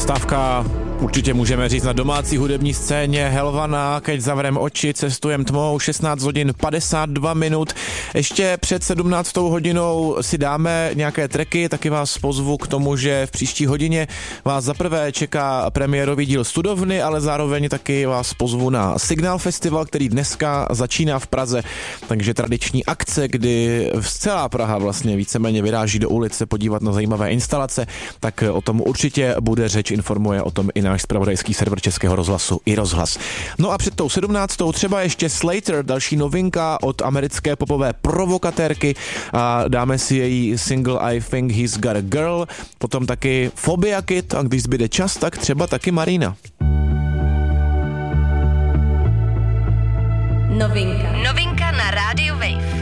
Stávka určitě můžeme říct na domácí hudební scéně. Helvana, keď zavrem oči, cestujem tmou, 16 hodin 52 minut. Ještě před 17. hodinou si dáme nějaké tracky, taky vás pozvu k tomu, že v příští hodině vás zaprvé čeká premiérový díl Studovny, ale zároveň taky vás pozvu na Signál Festival, který dneska začíná v Praze. Takže tradiční akce, kdy celá Praha vlastně víceméně vyráží do ulice podívat na zajímavé instalace, tak o tom určitě bude řeč, informuje o tom i náš zpravodajský server Českého rozhlasu i Rozhlas. No a před tou 17. třeba ještě Slater, další novinka od americké popové provokatérky a dáme si její single I Think He's Got a Girl, potom taky Phobia Kid a když zbyde čas, tak třeba taky Marina. Novinka na rádiu Wave.